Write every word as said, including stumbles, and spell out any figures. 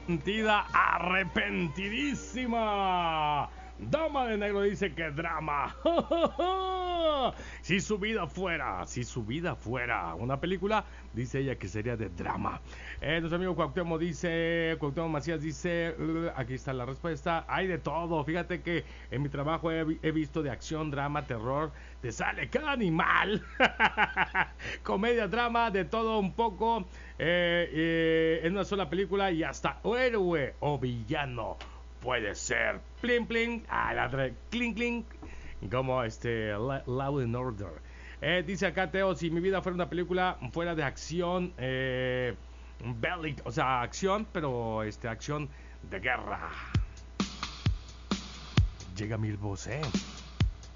arrepentida, arrepentidísima. Dama de Negro dice que drama. Si su vida fuera, si su vida fuera una película, dice ella que sería de drama. Eh, nuestro amigo Cuauhtémoc dice, Cuauhtémoc Macías dice, uh, aquí está la respuesta. Hay de todo. Fíjate que en mi trabajo he, he visto de acción, drama, terror. Te sale cada animal. Comedia, drama, de todo un poco. Eh, eh, en una sola película y hasta héroe o villano. Puede ser plin plin a la tre- clink clink como este La- Law and Order. Eh, dice acá Teo, si mi vida fuera una película fuera de acción, eh, bélica, o sea, acción, pero este acción de guerra. Llega Mil Bosé.